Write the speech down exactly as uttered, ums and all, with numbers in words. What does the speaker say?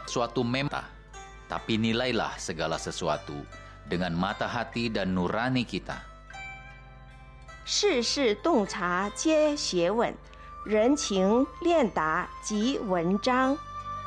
suatu memang, tapi nilailah segala sesuatu dengan mata hati dan nurani kita. 事事洞察皆学问，人情练达即文章。